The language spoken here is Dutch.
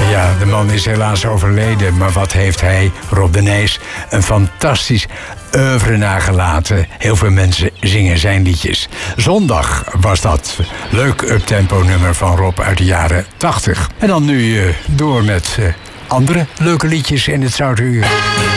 Ja, de man is helaas overleden, maar wat heeft hij, Rob de Nijs, een fantastisch oeuvre nagelaten. Heel veel mensen zingen zijn liedjes. Zondag was dat. Leuk uptempo nummer van Rob uit de jaren 80. En dan nu door met andere leuke liedjes in het Zoute Uur.